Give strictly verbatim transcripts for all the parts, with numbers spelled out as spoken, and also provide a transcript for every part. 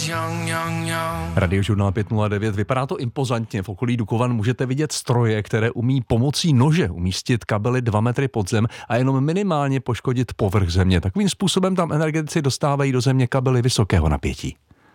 Radiožurnál pět nula devět, vypadá to impozantně. V okolí Dukovan můžete vidět stroje, které umí pomocí nože umístit kabely dva metry pod zem a jenom minimálně poškodit povrch země. Takovým způsobem tam energetici dostávají do země kabely vysokého napětí.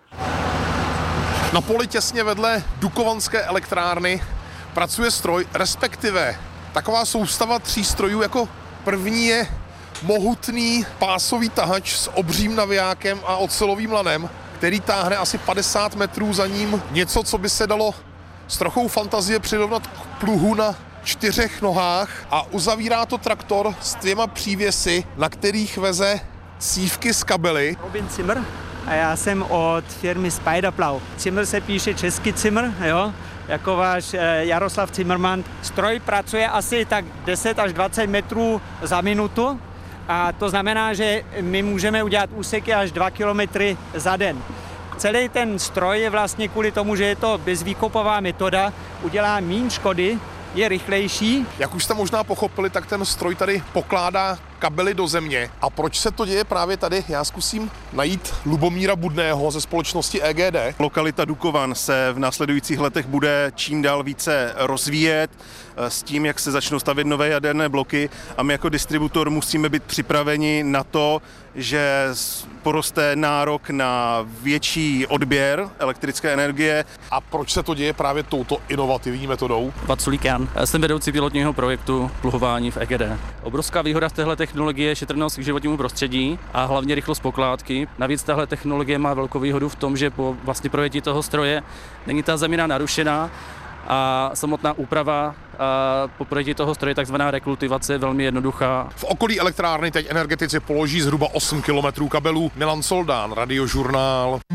Na poli těsně vedle Dukovanské elektrárny pracuje stroj, respektive taková soustava tří strojů. Jako první je mohutný pásový tahač s obřím navijákem a ocelovým lanem, který táhne asi padesát metrů, za ním něco, co by se dalo s trochou fantazie přirovnat k pluhu na čtyřech nohách, a uzavírá to traktor s dvěma přívěsy, na kterých veze cívky z kabely. Robin Zimmer a já jsem od firmy Spiderplow. Zimmer se píše český Zimmer, jo, jako váš Jaroslav Zimmerman. Stroj pracuje asi tak deset až dvacet metrů za minutu. A to znamená, že my můžeme udělat úseky až dva kilometry za den. Celý ten stroj je vlastně kvůli tomu, že je to bezvýkopová metoda, udělá méně škody, je rychlejší. Jak už jste možná pochopili, tak ten stroj tady pokládá kabely do země. A proč se to děje právě tady? Já zkusím najít Lubomíra Budného ze společnosti E G D. Lokalita Dukovan se v následujících letech bude čím dál více rozvíjet s tím, jak se začnou stavět nové jaderné bloky, a my jako distributor musíme být připraveni na to, že poroste nárok na větší odběr elektrické energie. A proč se to děje právě touto inovativní metodou? Václav Jan, jsem vedoucí pilotního projektu pluhování v E G D. Obrovská výhoda v téhle technologie je šetrnost k životnímu prostředí a hlavně rychlost pokládky. Navíc tahle technologie má velkou výhodu v tom, že po vlastně projetí toho stroje není ta zemina narušená a samotná úprava a po projetí toho stroje, takzvaná rekultivace, je velmi jednoduchá. V okolí elektrárny teď energetici položí zhruba osm kilometrů kabelů. Milan Soldán, Radiožurnál.